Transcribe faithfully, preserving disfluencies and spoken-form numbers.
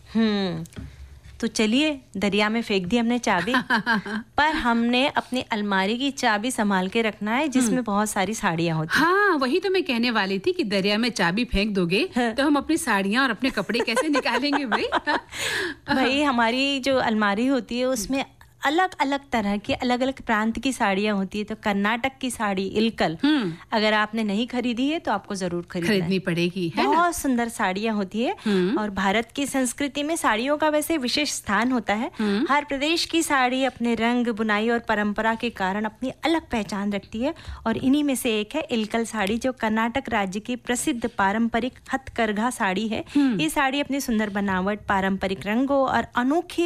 हम्म तो चलिए, दरिया में फेंक दी हमने चाबी, पर हमने अपनी अलमारी की चाबी संभाल के रखना है जिसमें बहुत सारी साड़ियाँ होती हैं। हाँ, वही तो मैं कहने वाली थी कि दरिया में चाबी फेंक दोगे तो हम अपनी साड़ियाँ और अपने कपड़े कैसे निकालेंगे भाई? भाई हमारी जो अलमारी होती है उसमें अलग अलग तरह की अलग अलग प्रांत की साड़ियाँ होती है। तो कर्नाटक की साड़ी इलकल अगर आपने नहीं खरीदी है तो आपको जरूर खरीदनी पड़ेगी, है ना? बहुत सुंदर साड़ियाँ होती है और भारत की संस्कृति में साड़ियों का वैसे विशेष स्थान होता है। हर प्रदेश की साड़ी अपने रंग, बुनाई और परंपरा के कारण अपनी अलग पहचान रखती है और इन्हीं में से एक है इलकल साड़ी, जो कर्नाटक राज्य की प्रसिद्ध पारंपरिक हथकरघा साड़ी है। ये साड़ी अपनी सुंदर बनावट, पारंपरिक रंगों और अनोखी